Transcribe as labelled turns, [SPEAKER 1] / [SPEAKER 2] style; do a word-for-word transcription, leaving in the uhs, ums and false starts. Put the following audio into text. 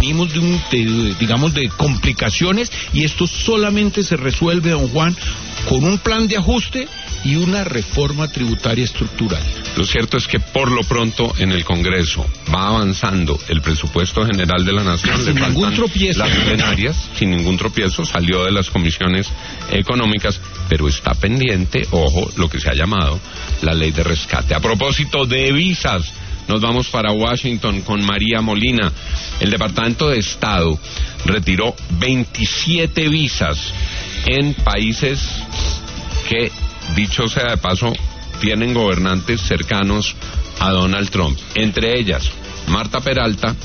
[SPEAKER 1] venimos de un, de, digamos, de complicaciones, y esto solamente se resuelve, don Juan, con un plan de ajuste y una reforma tributaria estructural.
[SPEAKER 2] Lo cierto es que por lo pronto en el Congreso va avanzando el presupuesto general de la Nación.
[SPEAKER 1] Sin ningún tropiezo.
[SPEAKER 2] Las plenarias, sin ningún tropiezo, salió de las comisiones económicas, pero está pendiente, ojo, lo que se ha llamado la ley de rescate. A propósito de visas, nos vamos para Washington con María Molina. El Departamento de Estado retiró veintisiete visas en países que, dicho sea de paso, tienen gobernantes cercanos a Donald Trump. Entre ellas, Marta Peralta,